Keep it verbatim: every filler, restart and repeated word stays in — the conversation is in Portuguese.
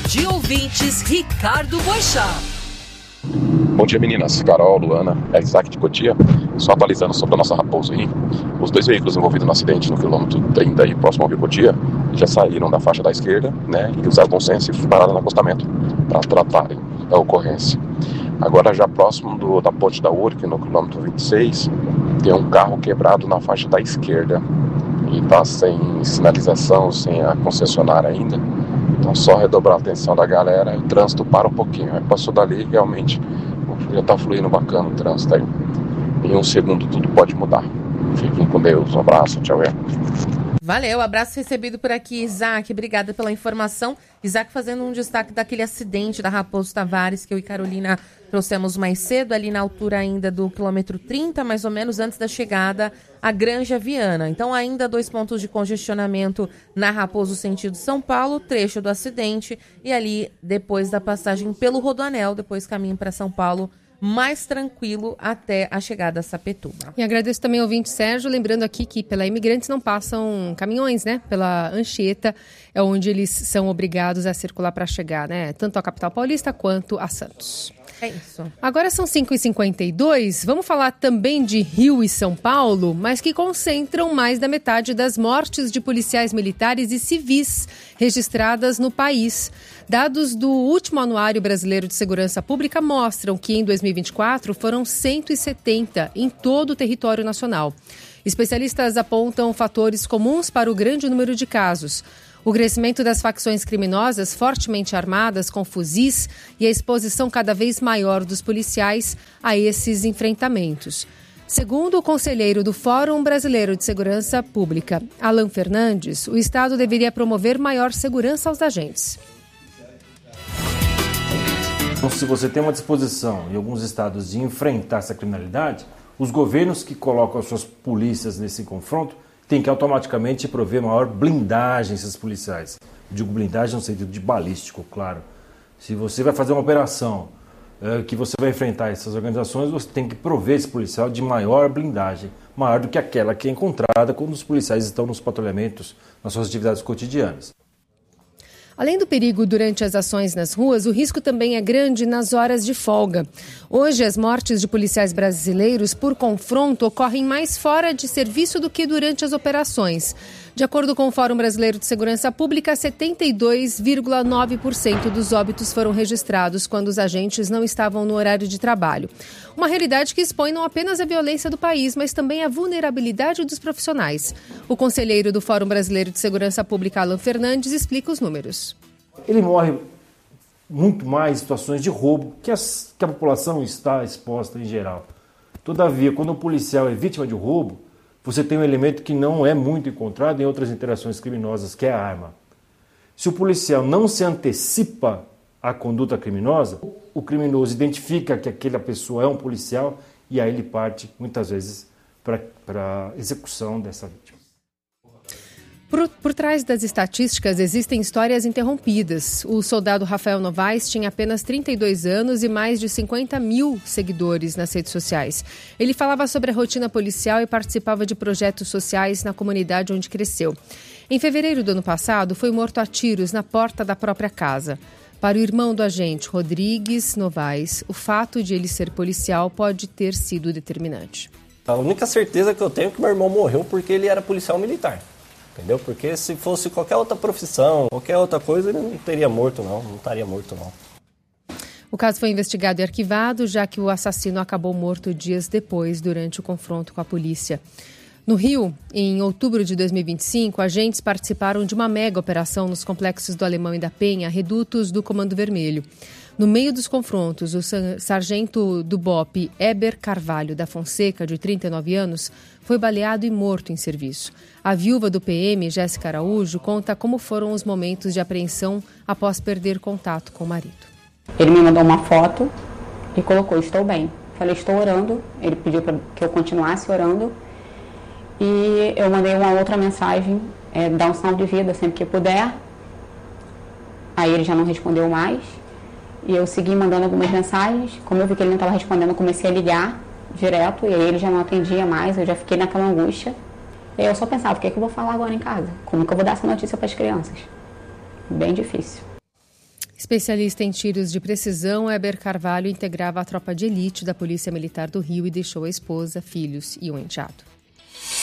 de Ouvintes, Ricardo Boechat. Bom dia, meninas. Carol, Luana, é Isaac de Cotia. Só atualizando sobre a nossa Raposo aí. Os dois veículos envolvidos no acidente no quilômetro trinta aí, próximo ao Rio Cotia, já saíram da faixa da esquerda, né, e usaram bom senso e pararam no acostamento para tratarem a ocorrência. Agora, já próximo do, da ponte da U R C, no quilômetro vinte e seis, tem um carro quebrado na faixa da esquerda e está sem sinalização, sem a concessionária ainda. Então, só redobrar a atenção da galera, o trânsito para um pouquinho. Aí passou dali, realmente já está fluindo bacana o trânsito aí. Em um segundo tudo pode mudar. Fiquem com Deus. Um abraço. Tchau. Valeu, abraço recebido por aqui, Isaac. Obrigada pela informação. Isaac fazendo um destaque daquele acidente da Raposo Tavares que eu e Carolina trouxemos mais cedo, ali na altura ainda do quilômetro trinta, mais ou menos antes da chegada à Granja Viana. Então ainda dois pontos de congestionamento na Raposo sentido São Paulo, trecho do acidente, e ali depois da passagem pelo Rodoanel, depois caminho para São Paulo, mais tranquilo até a chegada a Sapetúbal. E agradeço também ao ouvinte Sérgio, lembrando aqui que pela Imigrantes não passam caminhões, né? Pela Anchieta é onde eles são obrigados a circular para chegar, né? Tanto à capital paulista quanto a Santos. É isso. Agora são cinco e cinquenta e dois, vamos falar também de Rio e São Paulo, mas que concentram mais da metade das mortes de policiais militares e civis registradas no país. Dados do último Anuário Brasileiro de Segurança Pública mostram que em dois mil e vinte e quatro foram cento e setenta em todo o território nacional. Especialistas apontam fatores comuns para o grande número de casos: o crescimento das facções criminosas fortemente armadas com fuzis e a exposição cada vez maior dos policiais a esses enfrentamentos. Segundo o conselheiro do Fórum Brasileiro de Segurança Pública, Alan Fernandes, o Estado deveria promover maior segurança aos agentes. Então, se você tem uma disposição em alguns estados de enfrentar essa criminalidade, os governos que colocam as suas polícias nesse confronto têm que automaticamente prover maior blindagem a esses policiais. Eu digo blindagem no sentido de balístico, claro. Se você vai fazer uma operação é, que você vai enfrentar essas organizações, você tem que prover esse policial de maior blindagem, maior do que aquela que é encontrada quando os policiais estão nos patrulhamentos, nas suas atividades cotidianas. Além do perigo durante as ações nas ruas, o risco também é grande nas horas de folga. Hoje, as mortes de policiais brasileiros por confronto ocorrem mais fora de serviço do que durante as operações. De acordo com o Fórum Brasileiro de Segurança Pública, setenta e dois vírgula nove por cento dos óbitos foram registrados quando os agentes não estavam no horário de trabalho. Uma realidade que expõe não apenas a violência do país, mas também a vulnerabilidade dos profissionais. O conselheiro do Fórum Brasileiro de Segurança Pública, Alan Fernandes, explica os números. Ele morre muito mais em situações de roubo que, as, que a população está exposta em geral. Todavia, quando o policial é vítima de um roubo, você tem um elemento que não é muito encontrado em outras interações criminosas, que é a arma. Se o policial não se antecipa à conduta criminosa, o criminoso identifica que aquela pessoa é um policial e aí ele parte, muitas vezes, para a execução dessa vítima. Por, por trás das estatísticas existem histórias interrompidas. O soldado Rafael Novaes tinha apenas trinta e dois anos e mais de cinquenta mil seguidores nas redes sociais. Ele falava sobre a rotina policial e participava de projetos sociais na comunidade onde cresceu. Em fevereiro do ano passado, foi morto a tiros na porta da própria casa. Para o irmão do agente, Rodrigues Novaes, o fato de ele ser policial pode ter sido determinante. A única certeza que eu tenho é que meu irmão morreu porque ele era policial militar. Entendeu? Porque se fosse qualquer outra profissão, qualquer outra coisa, ele não teria morto, não. Não estaria morto, não. O caso foi investigado e arquivado, já que o assassino acabou morto dias depois, durante o confronto com a polícia. No Rio, em outubro de dois mil e vinte e cinco, agentes participaram de uma mega operação nos complexos do Alemão e da Penha, redutos do Comando Vermelho. No meio dos confrontos, o sargento do B O P, Eber Carvalho da Fonseca, de trinta e nove anos, foi baleado e morto em serviço. A viúva do P M, Jéssica Araújo, conta como foram os momentos de apreensão após perder contato com o marido. Ele me mandou uma foto e colocou, estou bem. Falei, estou orando. Ele pediu para que eu continuasse orando. E eu mandei uma outra mensagem, é, dar um sinal de vida sempre que puder. Aí ele já não respondeu mais. E eu segui mandando algumas mensagens. Como eu vi que ele não estava respondendo, eu comecei a ligar direto. E aí ele já não atendia mais, eu já fiquei naquela angústia. E aí eu só pensava, o que é que eu vou falar agora em casa? Como que eu vou dar essa notícia para as crianças? Bem difícil. Especialista em tiros de precisão, Heber Carvalho integrava a tropa de elite da Polícia Militar do Rio e deixou a esposa, filhos e um enteado.